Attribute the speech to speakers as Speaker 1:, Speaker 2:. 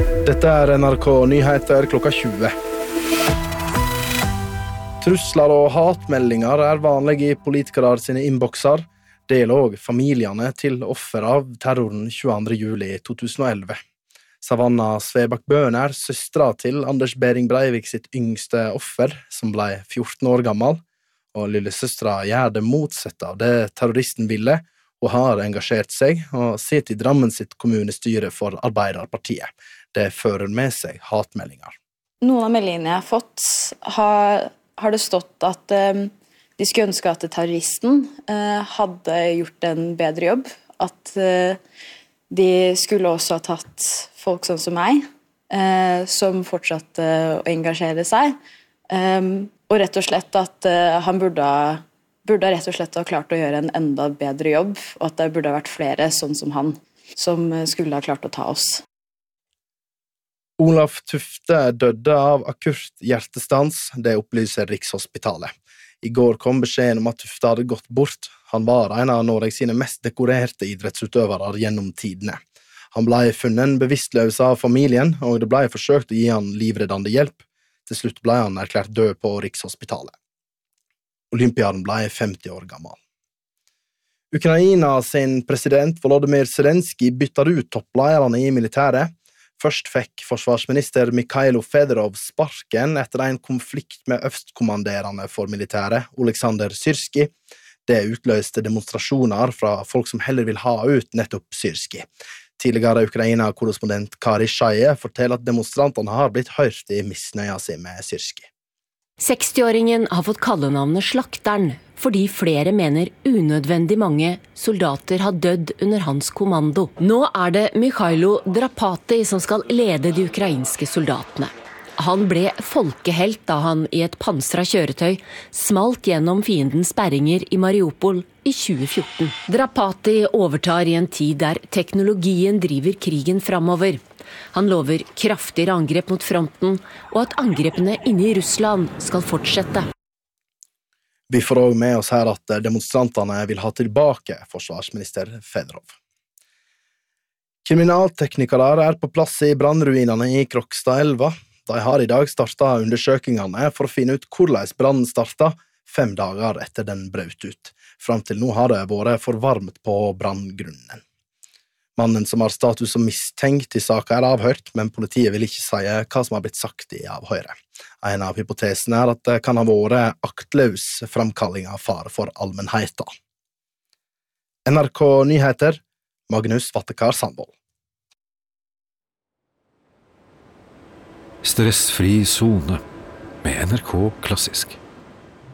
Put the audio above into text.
Speaker 1: Dette NRK Nyheter klokka 20. Trusler og hatmeldinger vanlige i politikere sine innbokser. Det gjelder også familiene til offer av terroren 22. juli 2011. Savanna Svebakk-Bøen søstra til Anders Behring Breivik sitt yngste offer, som ble 14 år gammel, og lillesøstra gjør det motsatte av det terroristen ville, og har engasjert seg og sitter i Drammen sitt kommunestyre for Arbeiderpartiet. Det fører med seg hatmeldinger.
Speaker 2: Noen av meldingene jeg har fått har det stått at de skulle ønske at terroristen hadde gjort en bedre jobb, at de skulle også ha tatt folk sånn som meg, som fortsatte å engasjere seg, og rett og slett at han burde rett og slett ha klart å gjøre en enda bedre jobb, og at det burde ha vært flere sånn som han, som skulle ha klart å ta oss.
Speaker 1: Olaf Tufte døde av akutt hjertestans, det opplyser Rikshospitalet. I går kom beskjeden om at Tufte hadde gått bort. Han var en av Norges sine mest dekorerte idrettsutøvere gjennom tidene. Han ble funnet bevisstløs av familien, og det ble forsøkt å gi han livreddende hjelp. Til slutt ble han erklært død på Rikshospitalet. Olympiaden ble 50 år gammel. Ukraina sin president Volodymyr Zelenskyj bytter ut topplederne i militæret. Først fikk forsvarsminister Mikhailo Fedorov sparken etter en konflikt med øverstkommanderende for militæret, Oleksandr Syrskij. Det utløste demonstrasjoner fra folk som heller vil ha ut nettopp Syrskij. Tidligere Ukraina-korrespondent Kari Schaie forteller at demonstrantene har blitt hørt i misnøya sin med Syrskij.
Speaker 3: 60-åringen har fått kallenavnet Slakteren, fordi flere mener unødvendig mange soldater har dødd under hans kommando. Nå det Mikhailo Drapati som skal lede de ukrainske soldatene. Han ble folkehelt da han i et pansret kjøretøy smalt gjennom fiendens sperringer i Mariupol i 2014. Drapati overtar i en tid der teknologien driver krigen framover. Han lover kraftigere angrep mot fronten, og at angrepene inne i Russland skal fortsette.
Speaker 1: Vi får også med oss her at demonstrantene vil ha tilbake forsvarsminister Fedorov. Kriminalteknikere på plass i brannruinene i Krokstadelva. De har i dag startet undersøkingene for å finne ut hvordan brannen startet 5 dager etter den brøt ut. Frem til nå har det vært for varmt på branngrunnen. Mannen som har status som mistenkt i saken avhørt, men politiet vil ikke si hva som har blitt sagt i avhøret. En av hypotesene at det kan ha vært aktløs framkalling av fare for allmennheten. NRK Nyheter, Magnus Vattekar Sandvold.
Speaker 4: Stressfri zone med NRK Klassisk.